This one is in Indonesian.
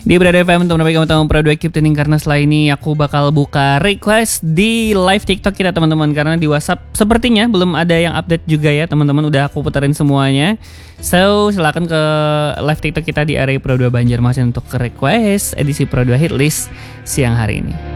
Di Berada FM teman-teman, kamu Pro 2 Keep Tuning, karena setelah ini aku bakal buka request di live TikTok kita teman-teman, karena di WhatsApp sepertinya belum ada yang update juga ya teman-teman, udah aku puterin semuanya. So silakan ke live TikTok kita di area Pro 2 Banjarmasin untuk ke request edisi Pro 2 Hitlist siang hari ini.